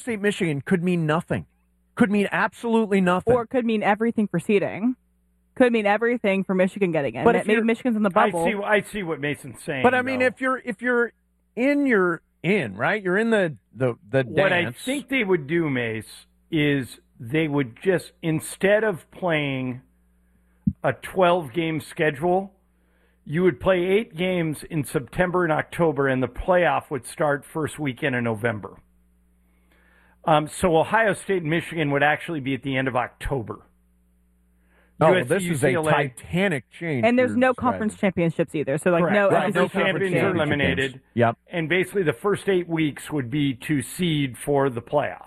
State, Michigan could mean nothing. Could mean absolutely nothing. Or could mean everything for seeding. Could mean everything for Michigan getting in. But maybe Michigan's in the bubble. I see what Mason's saying. But I mean, if you're in, you're in, right? You're in the dance. What I think they would do, Mace, is they would just, instead of playing a 12-game schedule, you would play 8 games in September and October, and the playoff would start first weekend in November. So Ohio State and Michigan would actually be at the end of October. USC, this is a titanic change. And there's no conference championships either. So, like, no champions are eliminated. Yep. And basically the first 8 weeks would be to seed for the playoff.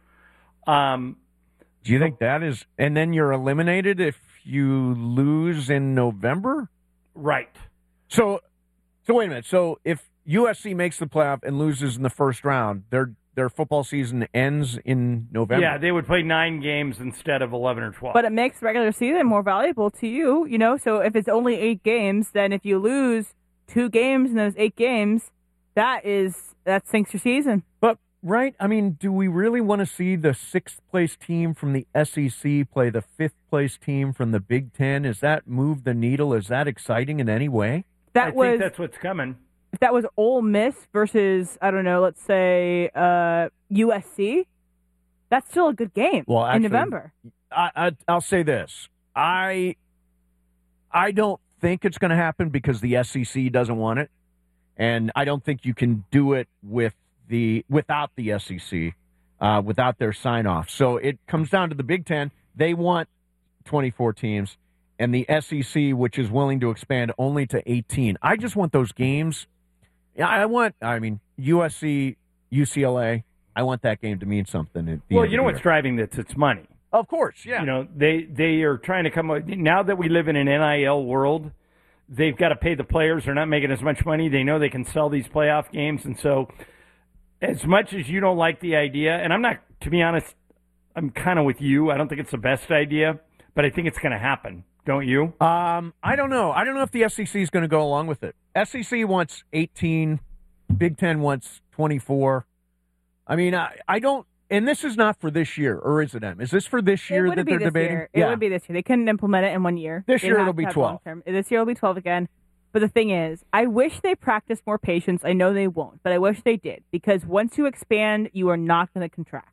Do you think that is... And then you're eliminated if you lose in November? Right. So wait a minute. So if USC makes the playoff and loses in the first round, their football season ends in November? Yeah, they would play 9 games instead of 11 or 12. But it makes regular season more valuable to you, you know? So if it's only 8 games, then if you lose 2 games in those 8 games, that sinks your season. But, right, I mean, do we really want to see the 6th-place team from the SEC play the 5th-place team from the Big Ten? Is that move the needle? Is that exciting in any way? I think that's what's coming. If that was Ole Miss versus, I don't know, let's say USC, that's still a good game in November. I'll say this. I don't think it's going to happen because the SEC doesn't want it, and I don't think you can do it without the SEC, without their sign-off. So it comes down to the Big Ten. They want 24 teams, and the SEC, which is willing to expand only to 18. I just want those games. USC, UCLA, I want that game to mean something. Well, you know what's driving this? It's money. Of course, yeah. You know, they are trying to come up. Now that we live in an NIL world, they've got to pay the players. They're not making as much money. They know they can sell these playoff games. And so as much as you don't like the idea, and I'm not, to be honest, I'm kind of with you. I don't think it's the best idea, but I think it's going to happen. Don't you? I don't know. I don't know if the SEC is going to go along with it. SEC wants 18. Big Ten wants 24. I mean, I don't. And this is not for this year, or is it, Em? Is this for this year that they're debating? It would be this year. They couldn't implement it in 1 year. This year it'll be 12. This year it'll be 12 again. But the thing is, I wish they practiced more patience. I know they won't, but I wish they did. Because once you expand, you are not going to contract.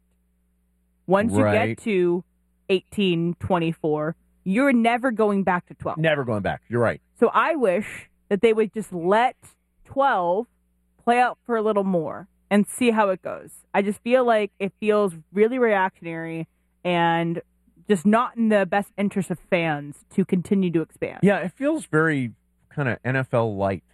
Once you get to 18, 24, you're never going back to 12. Never going back. You're right. So I wish that they would just let 12 play out for a little more and see how it goes. I just feel like it feels really reactionary and just not in the best interest of fans to continue to expand. Yeah, it feels very kind of NFL light.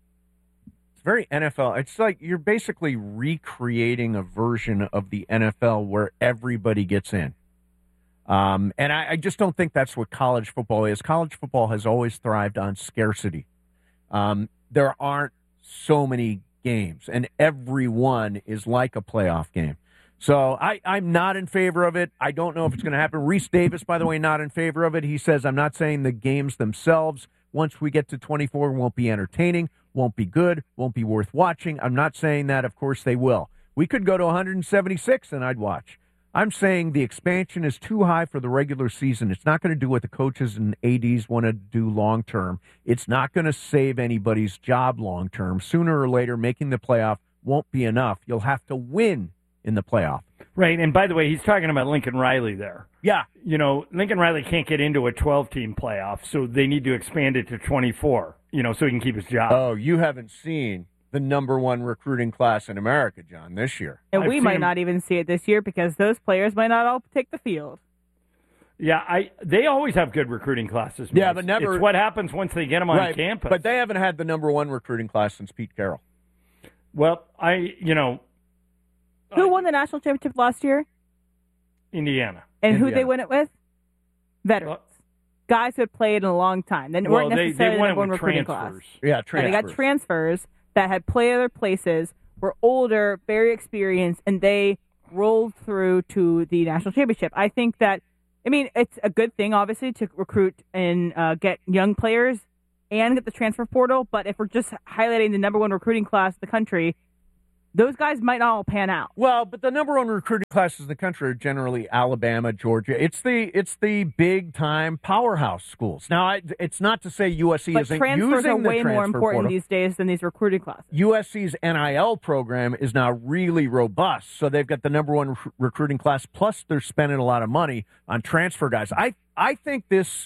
It's very NFL. It's like you're basically recreating a version of the NFL where everybody gets in. And I just don't think that's what college football is. College football has always thrived on scarcity. There aren't so many games, and every one is like a playoff game. So I'm not in favor of it. I don't know if it's going to happen. Reese Davis, by the way, not in favor of it. He says, I'm not saying the games themselves, once we get to 24, won't be entertaining, won't be good, won't be worth watching. I'm not saying that. Of course they will. We could go to 176 and I'd watch. I'm saying the expansion is too high for the regular season. It's not going to do what the coaches and ADs want to do long term. It's not going to save anybody's job long term. Sooner or later, making the playoff won't be enough. You'll have to win in the playoff. Right, and by the way, he's talking about Lincoln Riley there. Yeah. You know, Lincoln Riley can't get into a 12-team playoff, so they need to expand it to 24, so he can keep his job. Oh, you haven't seen the number 1 recruiting class in America, John, this year. And we might not even see it this year because those players might not all take the field. Yeah, they always have good recruiting classes. Yeah, but never. It's what happens once they get them on campus. But they haven't had the number 1 recruiting class since Pete Carroll. Well, Who won the national championship last year? Indiana. And who they win it with? Veterans. Guys who had played in a long time. They weren't necessarily the number 1 recruiting class. Yeah, transfers. They got transfers that had played other places, were older, very experienced, and they rolled through to the national championship. I think that, it's a good thing, obviously, to recruit and get young players and get the transfer portal, but if we're just highlighting the number 1 recruiting class in the country, those guys might not all pan out. Well, but the number one recruiting classes in the country are generally Alabama, Georgia. It's the big time powerhouse schools. Now, it's not to say USC isn't transfers using are way more important portal. these days than these recruiting classes. USC's NIL program is now really robust, so they've got the number one recruiting class. Plus, they're spending a lot of money on transfer guys. I think this.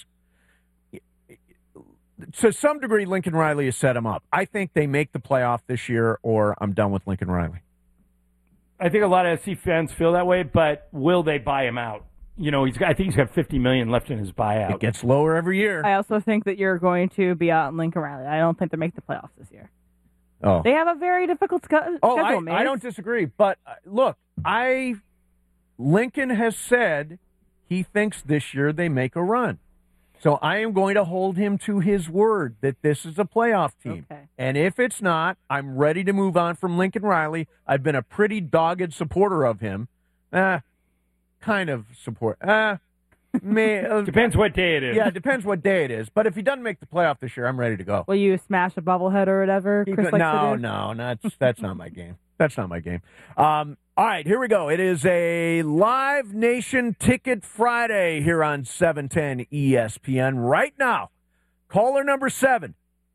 To some degree, Lincoln Riley has set him up. I think they make the playoff this year, or I'm done with Lincoln Riley. I think a lot of SC fans feel that way, but will they buy him out? You know, I think he's got $50 million left in his buyout. It gets lower every year. I also think that you're going to be out in Lincoln Riley. I don't think they make the playoffs this year. Oh, they have a very difficult schedule. I don't disagree, but look, Lincoln has said he thinks this year they make a run. So I am going to hold him to his word that this is a playoff team. Okay. And if it's not, I'm ready to move on from Lincoln Riley. I've been a pretty dogged supporter of him. Kind of support. Depends what day it is. Yeah, it depends what day it is. But if he doesn't make the playoff this year, I'm ready to go. Will you smash a bubblehead or whatever? No, that's not my game. That's not my game. All right, here we go. It is a Live Nation Ticket Friday here on 710 ESPN. Right now, caller number 7,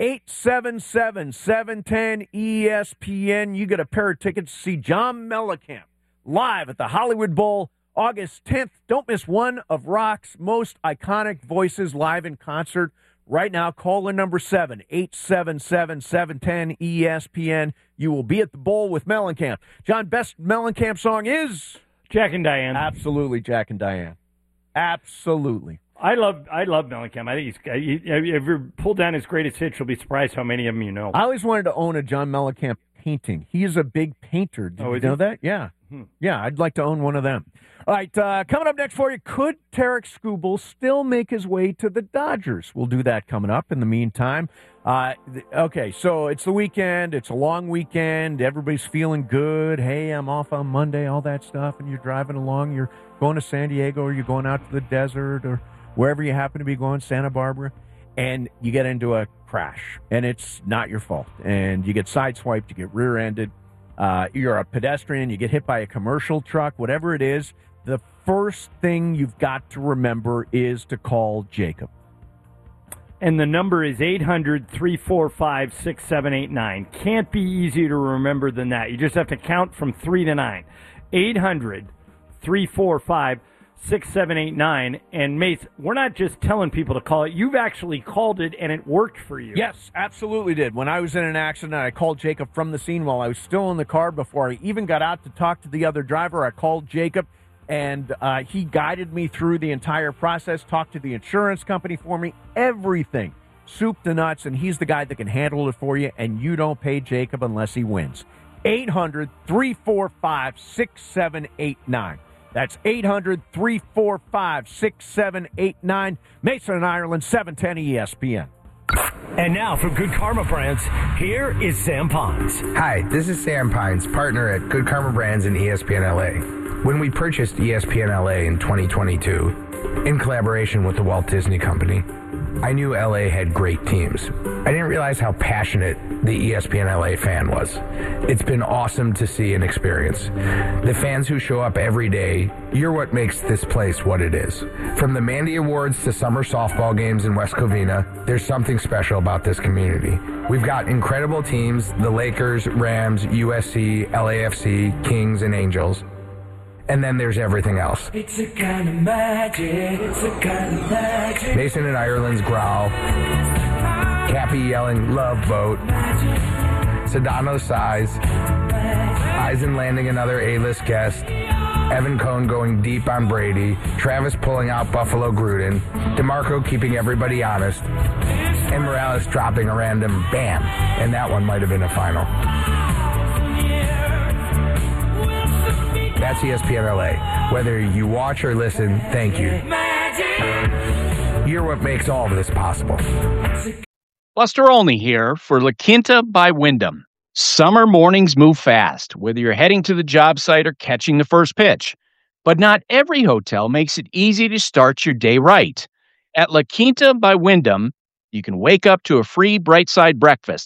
877-710 ESPN. You get a pair of tickets to see John Mellencamp live at the Hollywood Bowl August 10th. Don't miss one of rock's most iconic voices live in concert. Right now, caller number 7, 877-710 ESPN. You will be at the bowl with Mellencamp. John, best Mellencamp song is? Jack and Diane. Absolutely, Jack and Diane. Absolutely. I love Mellencamp. I think if you pull down his greatest hits, you'll be surprised how many of them you know. I always wanted to own a John Mellencamp painting. He is a big painter. Did you know that? Yeah. Yeah, I'd like to own one of them. All right, coming up next for you, could Tarek Skubal still make his way to the Dodgers? We'll do that coming up. In the meantime, okay, so it's the weekend. It's a long weekend. Everybody's feeling good. Hey, I'm off on Monday, all that stuff, and you're driving along. You're going to San Diego, or you're going out to the desert, or wherever you happen to be going, Santa Barbara, and you get into a crash, and it's not your fault, and you get sideswiped, you get rear-ended. You're a pedestrian, you get hit by a commercial truck, whatever it is, the first thing you've got to remember is to call Jacob. And the number is 800-345-6789. Can't be easier to remember than that. You just have to count from 3 to 9. 800-345-6789. And Mace, we're not just telling people to call it. You've actually called it, and it worked for you. Yes, absolutely did. When I was in an accident, I called Jacob from the scene while I was still in the car. Before I even got out to talk to the other driver, I called Jacob, and he guided me through the entire process, talked to the insurance company for me, everything, soup to nuts, and he's the guy that can handle it for you, and you don't pay Jacob unless he wins. 800-345-6789. That's 800-345-6789. Mason and Ireland, 710 ESPN. And now from Good Karma Brands, here is Sam Pines. Hi, this is Sam Pines, partner at Good Karma Brands and ESPN LA. When we purchased ESPN LA in 2022, in collaboration with the Walt Disney Company, I knew LA had great teams. I didn't realize how passionate the ESPN LA fan was. It's been awesome to see and experience. The fans who show up every day, you're what makes this place what it is. From the Mandy Awards to summer softball games in West Covina, there's something special about this community. We've got incredible teams, the Lakers, Rams, USC, LAFC, Kings, and Angels. And then there's everything else. It's a kind of magic. It's a kind of magic. Mason and Ireland's growl. Cappy yelling, "Love Boat." Sedano's sighs. Eisen landing another A-list guest. Evan Cohn going deep on Brady. Travis pulling out Buffalo Gruden. DeMarco keeping everybody honest. And Morales dropping a random bam. And that one might have been a final. That's ESPN LA. Whether you watch or listen, thank you. You're what makes all of this possible. Buster Olney here for La Quinta by Wyndham. Summer mornings move fast, whether you're heading to the job site or catching the first pitch. But not every hotel makes it easy to start your day right. At La Quinta by Wyndham, you can wake up to a free Bright Side breakfast,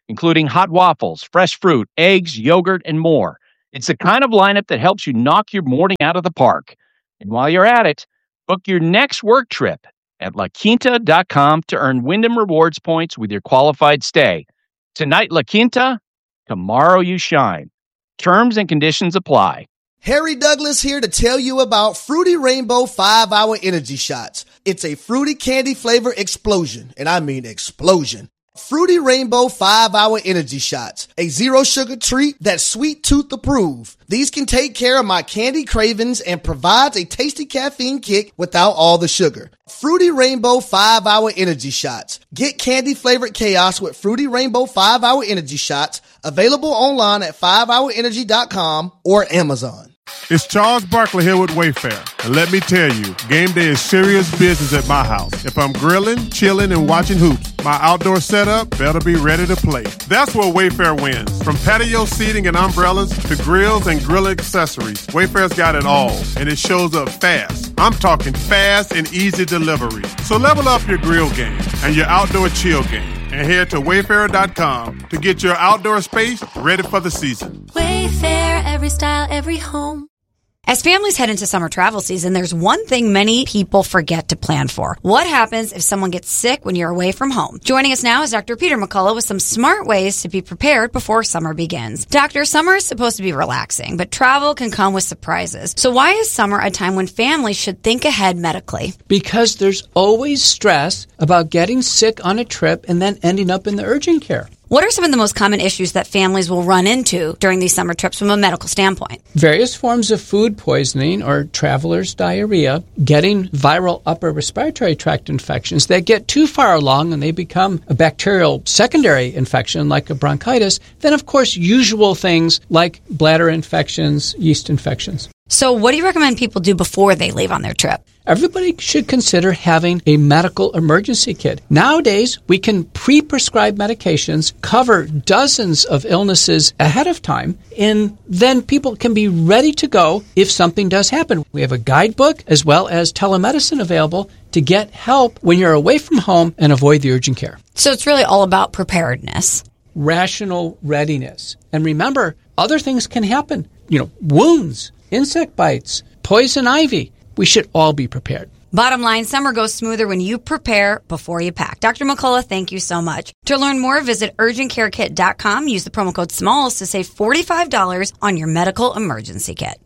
including hot waffles, fresh fruit, eggs, yogurt, and more. It's the kind of lineup that helps you knock your morning out of the park. And while you're at it, book your next work trip at laquinta.com to earn Wyndham Rewards points with your qualified stay. Tonight, La Quinta, tomorrow you shine. Terms and conditions apply. Harry Douglas here to tell you about Fruity Rainbow 5-Hour Energy Shots. It's a fruity candy flavor explosion, and I mean explosion. Fruity Rainbow 5-Hour Energy Shots, a zero sugar treat that's sweet tooth approved. These can take care of my candy cravings and provides a tasty caffeine kick without all the sugar. Fruity Rainbow 5-Hour Energy Shots. Get candy flavored chaos with Fruity Rainbow 5-Hour Energy Shots, available online at 5hourenergy.com or Amazon. It's Charles Barkley here with Wayfair. And let me tell you, game day is serious business at my house. If I'm grilling, chilling, and watching hoops, my outdoor setup better be ready to play. That's where Wayfair wins. From patio seating and umbrellas to grills and grill accessories, Wayfair's got it all, and it shows up fast. I'm talking fast and easy delivery. So level up your grill game and your outdoor chill game, and head to Wayfair.com to get your outdoor space ready for the season. Wayfair, every style, every home. As families head into summer travel season, there's one thing many people forget to plan for. What happens if someone gets sick when you're away from home? Joining us now is Dr. Peter McCullough with some smart ways to be prepared before summer begins. Doctor, summer is supposed to be relaxing, but travel can come with surprises. So why is summer a time when families should think ahead medically? Because there's always stress about getting sick on a trip and then ending up in the urgent care. What are some of the most common issues that families will run into during these summer trips from a medical standpoint? Various forms of food poisoning or traveler's diarrhea, getting viral upper respiratory tract infections that get too far along and they become a bacterial secondary infection like a bronchitis. Then, of course, usual things like bladder infections, yeast infections. So what do you recommend people do before they leave on their trip? Everybody should consider having a medical emergency kit. Nowadays, we can pre-prescribe medications, cover dozens of illnesses ahead of time, and then people can be ready to go if something does happen. We have a guidebook as well as telemedicine available to get help when you're away from home and avoid the urgent care. So it's really all about preparedness. Rational readiness. And remember, other things can happen. Wounds, insect bites, poison ivy. We should all be prepared. Bottom line, summer goes smoother when you prepare before you pack. Dr. McCullough, thank you so much. To learn more, visit urgentcarekit.com. Use the promo code SMALLS to save $45 on your medical emergency kit.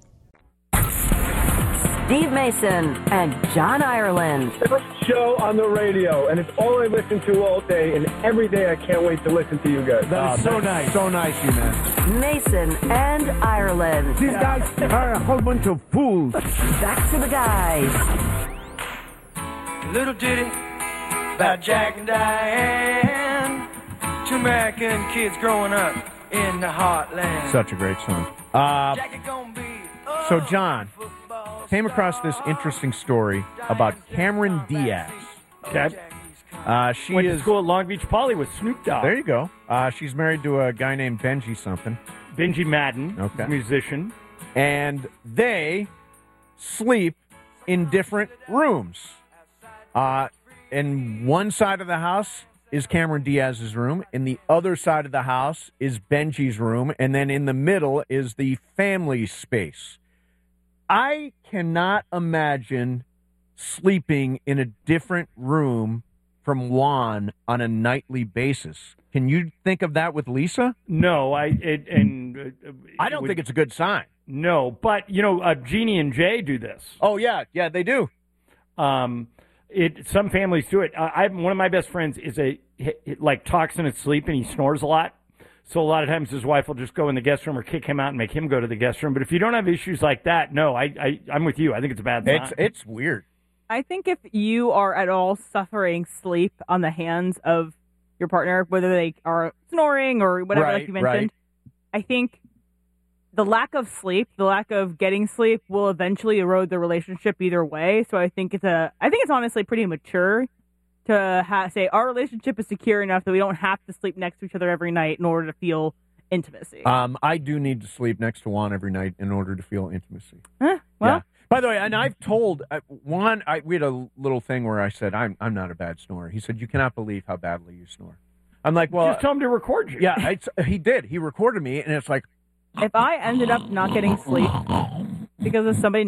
Steve Mason and John Ireland. First show on the radio, and it's all I listen to all day, and every day I can't wait to listen to you guys. That's so nice. So nice, you man. Mason and Ireland. These guys are a whole bunch of fools. Back to the guys. Little ditty about Jack and Diane. Two American kids growing up in the heartland. Such a great song. So, John, came across this interesting story about Cameron Diaz. Okay. She went is to school at Long Beach Poly with Snoop Dogg. There you go. She's married to a guy named Benji something. Benji Madden, okay, musician. And they sleep in different rooms. In one side of the house is Cameron Diaz's room. In the other side of the house is Benji's room. And then in the middle is the family space. I cannot imagine sleeping in a different room from Juan on a nightly basis. Can you think of that with Lisa? No, I don't think it's a good sign. No, but Jeannie and Jay do this. Oh yeah, they do. Some families do it. One of my best friends is talks in his sleep and he snores a lot. So a lot of times his wife will just go in the guest room or kick him out and make him go to the guest room. But if you don't have issues like that, no, I'm with you. I think it's a bad sign. It's weird. I think if you are at all suffering sleep on the hands of your partner, whether they are snoring or whatever, like you mentioned, I think the lack of sleep, the lack of getting sleep, will eventually erode the relationship either way. So I think it's honestly pretty mature to say our relationship is secure enough that we don't have to sleep next to each other every night in order to feel intimacy. I do need to sleep next to Juan every night in order to feel intimacy. Well. Yeah. By the way, and I've told Juan, we had a little thing where I said, I'm not a bad snorer. He said, you cannot believe how badly you snore. I'm like, well, just tell him to record you. Yeah, he did. He recorded me, and it's like, if I ended up not getting sleep because of somebody